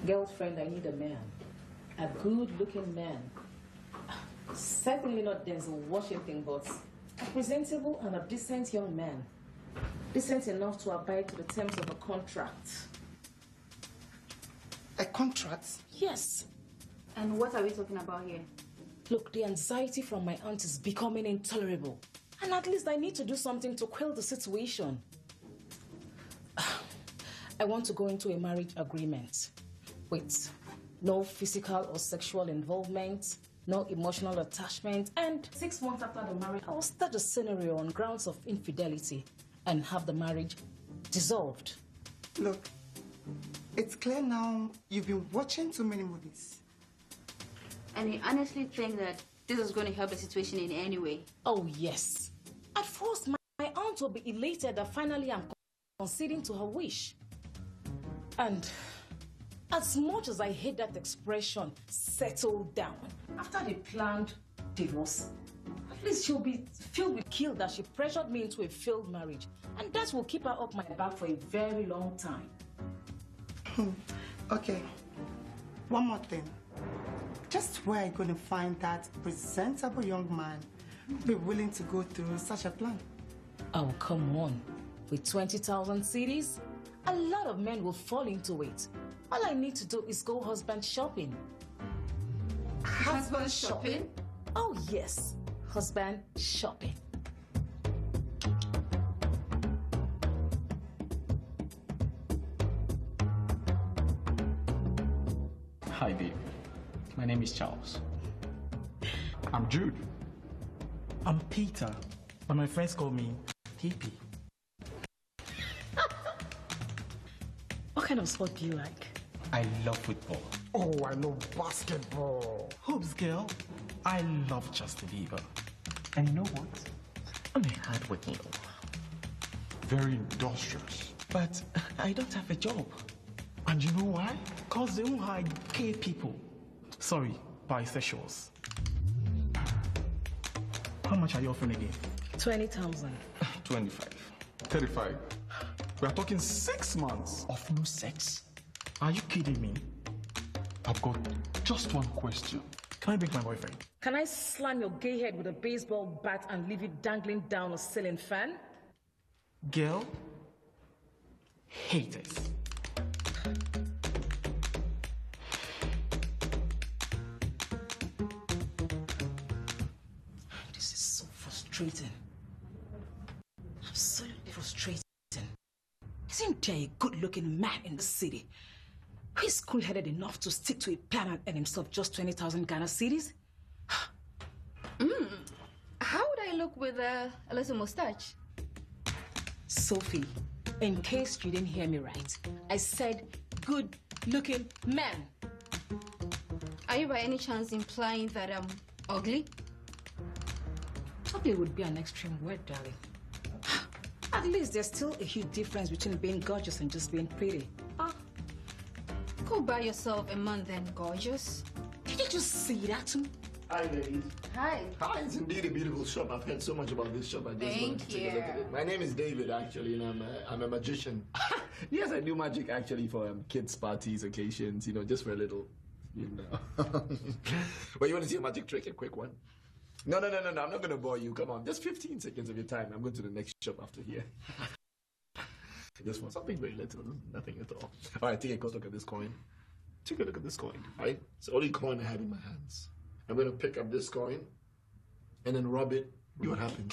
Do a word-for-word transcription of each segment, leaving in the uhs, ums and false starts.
Girlfriend, I need a man. A good-looking man. Certainly not Denzel Washington, but a presentable and a decent young man. Decent enough to abide to the terms of a contract. A contract? Yes. And what are we talking about here? Look, the anxiety from my aunt is becoming intolerable. And at least I need to do something to quell the situation. I want to go into a marriage agreement with no physical or sexual involvement, no emotional attachment, and six months after the marriage, I will start the scenario on grounds of infidelity and have the marriage dissolved. Look, it's clear now you've been watching too many movies. And you honestly think that this is going to help the situation in any way? Oh, yes. At first, my, my aunt will be elated that finally I'm conceding to her wish. And as much as I hate that expression, settle down, after the planned divorce, at least she'll be filled with guilt that she pressured me into a failed marriage. And that will keep her up my back for a very long time. Okay, one more thing. Just where are you going to find that presentable young man be willing to go through such a plan? Oh, come on. With twenty thousand cedis, a lot of men will fall into it. All I need to do is go husband shopping. Husband shopping? Oh, yes. Husband shopping. Hi, Dave. My name is Charles. I'm Jude. I'm Peter, but my friends call me P P. What kind of sport do you like? I love football. Oh, I love basketball. Hoops girl, I love Justin Bieber. And you know what? I'm a hardworking girl, Very industrious. but I don't have a job. And you know why? Cause they won't hire gay people. Sorry, bisexuals. How much are you offering again? twenty thousand. twenty-five. thirty-five. We are talking six months. Of no sex? Are you kidding me? I've got just one question. Can I break my boyfriend? Can I slam your gay head with a baseball bat and leave you dangling down a ceiling fan? Girl, haters. This is so frustrating. Absolutely frustrating. Isn't there a good-looking man in the city who is cool-headed enough to stick to a plan and earn himself just twenty thousand Ghana cedis? Mm. How would I look with a, a little mustache? Sophie, in case you didn't hear me right, I said good-looking man. Are you by any chance implying that I'm ugly? Ugly would be an extreme word, darling. At least there's still a huge difference between being gorgeous and just being pretty. Ah, go buy yourself a man then, gorgeous. Did you just say that to me? Hi, ladies. Hi. Hi, it's indeed a beautiful shop. I've heard so much about this shop. I just Thank wanted to take a look at you. it. My name is David, actually, and I'm a, I'm a magician. Yes, I do magic, actually, for um, kids' parties, occasions, you know, just for a little, you know. Well, you want to see a magic trick? A quick one? No, no, no, no, no. I'm not going to bore you. Come on. Just fifteen seconds of your time. I'm going to the next shop after here. Just for something very little. Nothing at all. All right, take a close look at this coin. Take a look at this coin, right? It's the only coin I have in my hands. I'm going to pick up this coin and then rub it. See what happens.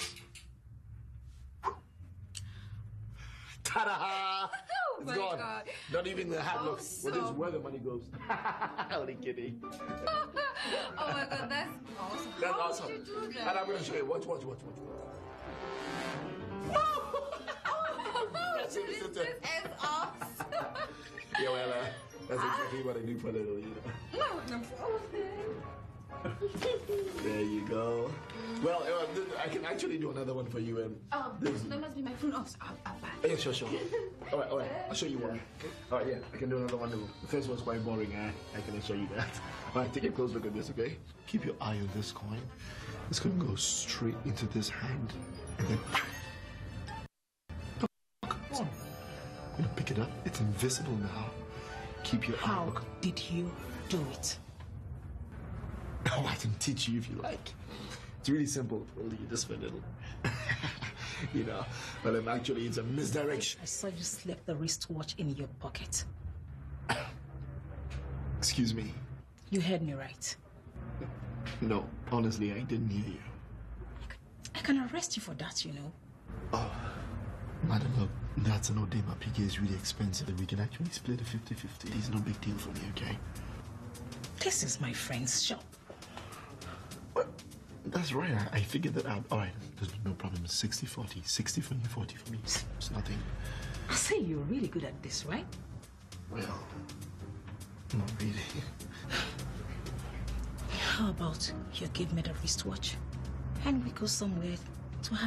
Ta-da! Oh It's my gone. God. Not even the hat Oh, looks. Well, this is where the money goes. Only kidding. Oh my God, that's awesome. That's How awesome. Would you do that? And I'm going to show you. Watch, watch, watch, watch. That's it, This, that's this it. is awesome. Yeah, well, uh, that's exactly what I do for a little, you know. No, no. There you go. Well, uh, th- I can actually do another one for you. Um, Oh, this- that must be my phone. Oh, I'll, I'll buy. yeah, sure, sure. All right, all right. I'll show you one. All right, yeah, I can do another one. The first one's quite boring. Eh? I can show you that. All right, take a close look at this, okay? Keep your eye on this coin. It's gonna go straight into this hand, and then. Come on. I'm gonna pick it up. It's invisible now. keep your eye How on the- did you do it? Oh, I can teach you if you like. It's really simple. Only you just for a little. You know, but um, actually it's a misdirection. I saw you slip the wristwatch in your pocket. Excuse me. You heard me right. No, honestly, I didn't hear you. I can arrest you for that, you know. Oh, madam, look, that's an Odema P K is really expensive. We can actually split a fifty fifty. It's no big deal for me, okay? This is my friend's shop. Well, that's right. I, I figured that out. All right, there's no problem. sixty forty. sixty for you, forty for me. It's nothing. I say you're really good at this, right? Well, not really. How about you give me the wristwatch and we go somewhere